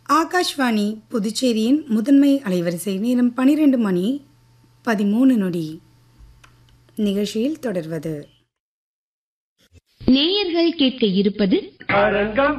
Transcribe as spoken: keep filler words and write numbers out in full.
ஆகாஷ்வாணி புதுச்சேரியின் முதன்மை அலைவரிசை நேரம் பனிரெண்டு மணி பதிமூணு நொடி. நிகழ்ச்சியில் தொடர்வது நேயர்கள் கேட்க இருப்பது அரங்கம்